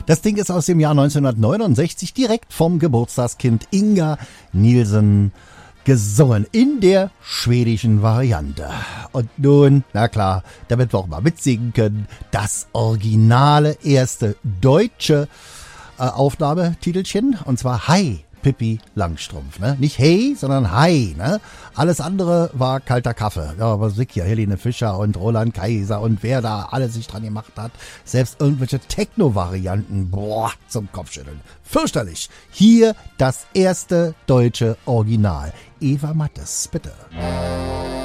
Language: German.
Das Ding ist aus dem Jahr 1969, direkt vom Geburtstagskind Inga Nielsen gesungen in der schwedischen Variante. Und nun, na klar, damit wir auch mal mitsingen können, das originale erste deutsche Aufnahmetitelchen, und zwar Hi Pippi Langstrumpf, ne? Nicht Hey, sondern Hi, ne? Alles andere war kalter Kaffee. Ja, aber sick hier, Helene Fischer und Roland Kaiser und wer da alles sich dran gemacht hat. Selbst irgendwelche Techno-Varianten, boah, zum Kopfschütteln. Fürchterlich. Hier das erste deutsche Original. Eva Mattes, bitte.